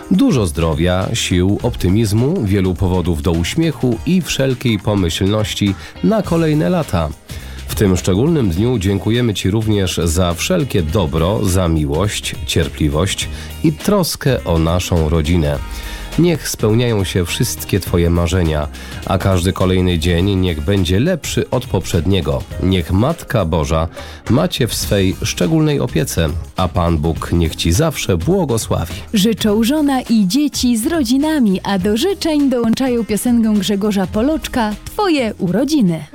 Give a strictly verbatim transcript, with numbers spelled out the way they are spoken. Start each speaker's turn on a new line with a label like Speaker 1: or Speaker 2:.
Speaker 1: Dużo zdrowia, sił, optymizmu, wielu powodów do uśmiechu i wszelkiej pomyślności na kolejne lata. W tym szczególnym dniu dziękujemy Ci również za wszelkie dobro, za miłość, cierpliwość i troskę o naszą rodzinę. Niech spełniają się wszystkie Twoje marzenia, a każdy kolejny dzień niech będzie lepszy od poprzedniego. Niech Matka Boża ma Cię w swej szczególnej opiece, a Pan Bóg niech Ci zawsze błogosławi.
Speaker 2: Życzą żona i dzieci z rodzinami, a do życzeń dołączają piosenkę Grzegorza Poloczka „Twoje urodziny”.